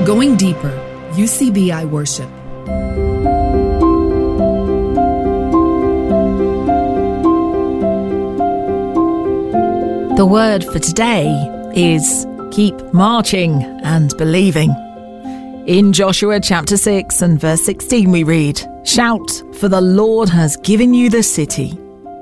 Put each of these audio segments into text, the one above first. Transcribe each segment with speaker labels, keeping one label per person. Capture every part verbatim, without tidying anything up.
Speaker 1: Going deeper, U C B I Worship.
Speaker 2: The word for today is keep marching and believing. In Joshua chapter six and verse sixteen we read, "Shout, for the Lord has given you the city."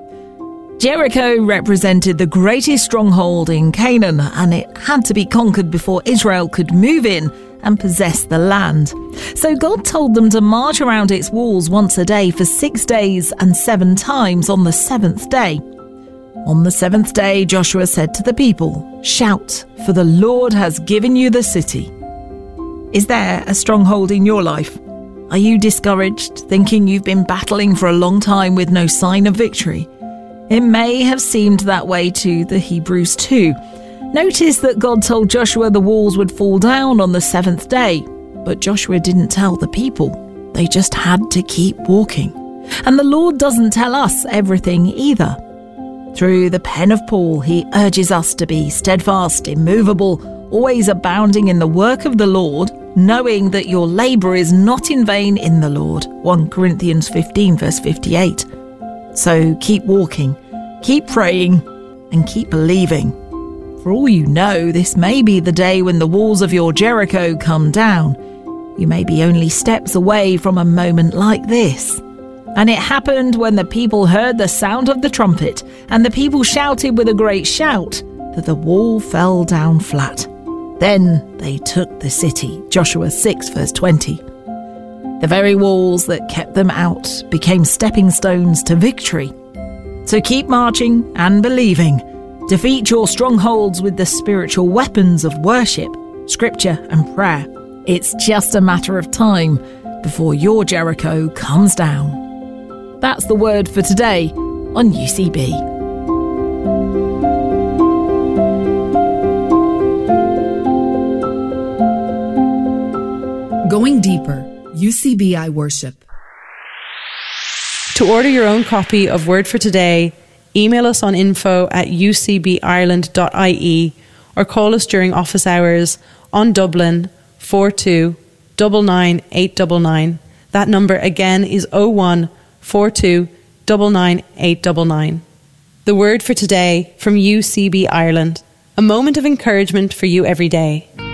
Speaker 2: Jericho represented the greatest stronghold in Canaan, and it had to be conquered before Israel could move in and possess the land. So God told them to march around its walls once a day for six days and seven times on the seventh day. On the seventh day, Joshua said to the people, "Shout, for the Lord has given you the city." Is there a stronghold in your life? Are you discouraged, thinking you've been battling for a long time with no sign of victory? It may have seemed that way to the Hebrews too. Notice that God told Joshua the walls would fall down on the seventh day, but Joshua didn't tell the people. They just had to keep walking. And the Lord doesn't tell us everything either. Through the pen of Paul, he urges us to be steadfast, immovable, always abounding in the work of the Lord, knowing that your labour is not in vain in the Lord. First Corinthians fifteen verse fifty-eight. So keep walking, keep praying, and keep believing. For all you know, this may be the day when the walls of your Jericho come down. You may be only steps away from a moment like this. And it happened when the people heard the sound of the trumpet, and the people shouted with a great shout, that the wall fell down flat. Then they took the city. Joshua six verse twenty. The very walls that kept them out became stepping stones to victory. So keep marching and believing. Defeat your strongholds with the spiritual weapons of worship, scripture and prayer. It's just a matter of time before your Jericho comes down. That's the word for today on U C B.
Speaker 1: Going deeper, U C B I Worship.
Speaker 3: To order your own copy of Word for Today, email us on info at u c b ireland dot i e or call us during office hours on Dublin four two nine nine eight nine nine. That number again is oh one four two nine nine eight nine nine. The Word for Today from U C B Ireland. A moment of encouragement for you every day.